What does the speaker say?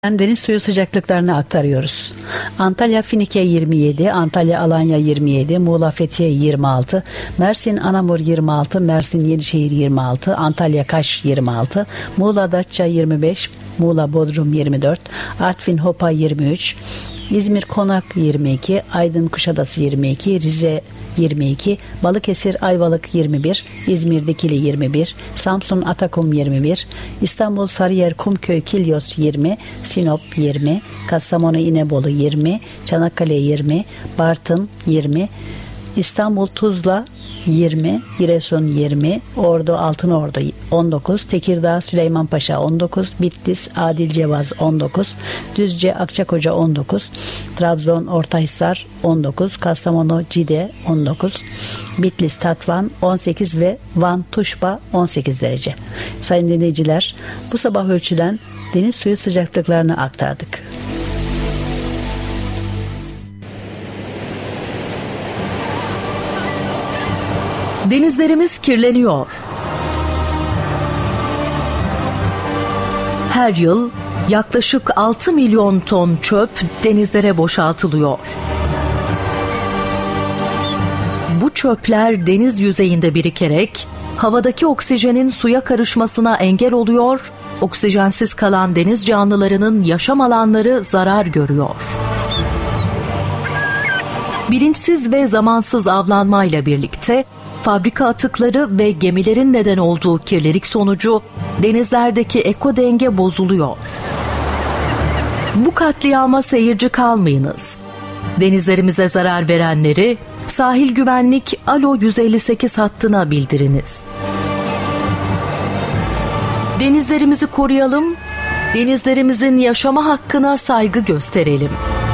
Deniz suyu sıcaklıklarını aktarıyoruz. Antalya Finike 27, Antalya Alanya 27, Muğla Fethiye 26, Mersin Anamur 26, Mersin Yenişehir 26, Antalya Kaş 26, Muğla Datça 25, Muğla Bodrum 24, Artvin Hopa 23, İzmir Konak 22, Aydın Kuşadası 22, Rize 22, Balıkesir Ayvalık 21, İzmir Dikili 21, Samsun Atakum 21, İstanbul Sarıyer Kumköy Kilyos 20, Sinop 20, Kastamonu İnebolu 20, Çanakkale 20, Bartın 20, İstanbul Tuzla 20, Giresun 20, Ordu Altınordu 19, Tekirdağ Süleymanpaşa 19, Bitlis Adil Cevaz 19, Düzce Akçakoca 19, Trabzon Ortahisar 19, Kastamonu Cide 19, Bitlis Tatvan 18 ve Van Tuşba 18 derece. Sayın dinleyiciler, bu sabah ölçülen deniz suyu sıcaklıklarını aktardık. Denizlerimiz kirleniyor. Her yıl yaklaşık 6 milyon ton çöp denizlere boşaltılıyor. Bu çöpler deniz yüzeyinde birikerek havadaki oksijenin suya karışmasına engel oluyor, oksijensiz kalan deniz canlılarının yaşam alanları zarar görüyor. Bilinçsiz ve zamansız avlanmayla birlikte fabrika atıkları ve gemilerin neden olduğu kirlilik sonucu denizlerdeki ekodenge bozuluyor. Bu katliama seyirci kalmayınız. Denizlerimize zarar verenleri Sahil Güvenlik Alo 158 hattına bildiriniz. Denizlerimizi koruyalım, denizlerimizin yaşama hakkına saygı gösterelim.